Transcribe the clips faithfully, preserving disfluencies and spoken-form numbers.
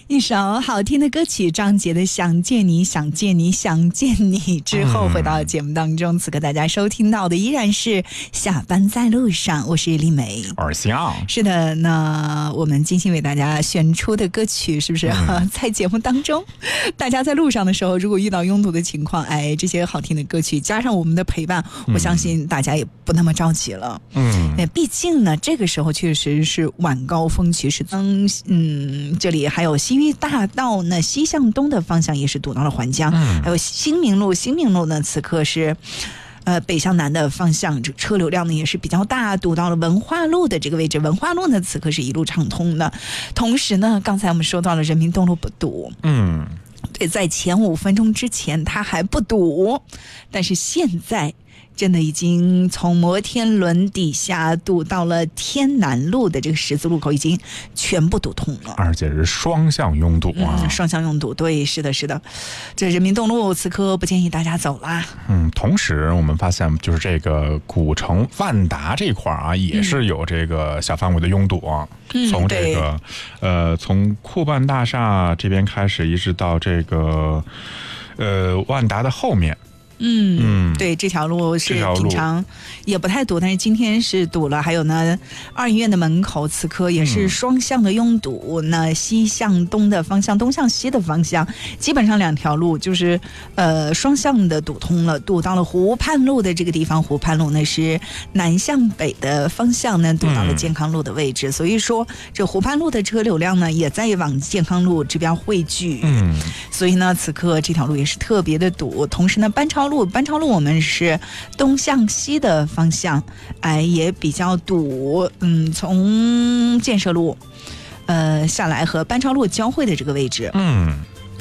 一首好听的歌曲，张杰的《想见你想见你想见你》之后，回到节目当中，此刻大家收听到的依然是下班在路上，我是丽梅， 我是香。 是的，那我们精心为大家选出的歌曲，是不是、嗯、在节目当中大家在路上的时候，如果遇到拥堵的情况，哎，这些好听的歌曲加上我们的陪伴、嗯、我相信大家也不那么着急了。嗯，毕竟呢这个时候确实是晚高峰期，是嗯嗯，这里还有西域大道呢，西向东的方向也是堵到了环江、嗯、还有新明路，新明路呢此刻是呃，北向南的方向，这车流量呢也是比较大，堵到了文化路的这个位置。文化路呢，此刻是一路畅通的。同时呢，刚才我们说到了人民东路不堵，嗯，对，在前五分钟之前它还不堵，但是现在真的已经从摩天轮底下堵到了天南路的这个十字路口，已经全部堵通了， 而且是双向拥堵啊！ 嗯、双向拥堵，对，是的，是的。这人民东路此刻不建议大家走啦。 嗯，同时我们发现，就是这个古城万达这块啊，也是有这个小范围的拥堵啊。嗯、从这个呃，从库办大厦这边开始，一直到这个呃万达的后面。 嗯嗯，对，这条路是平常也不太堵，但是今天是堵了。还有呢，二医院的门口此刻也是双向的拥堵，嗯、那西向东的方向，东向西的方向，基本上两条路就是呃双向的堵通了，堵到了湖畔路的这个地方。湖畔路呢是南向北的方向呢，堵到了健康路的位置。嗯、所以说，这湖畔路的车流量呢也在往健康路这边汇聚。嗯，所以呢，此刻这条路也是特别的堵。同时呢，班超路，班超路我们是东向西的方向，哎，也比较堵。嗯，从建设路，呃，下来和班超路交汇的这个位置。嗯。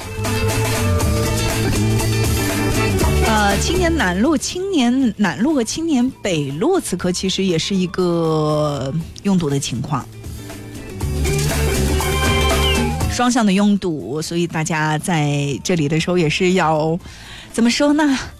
呃，青年南路、青年南路和青年北路，此刻其实也是一个拥堵的情况。双向的拥堵，所以大家在这里的时候也是要怎么说呢？